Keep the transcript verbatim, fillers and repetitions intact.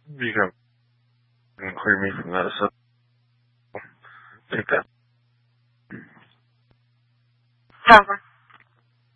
You can clear me from that, so take that. However,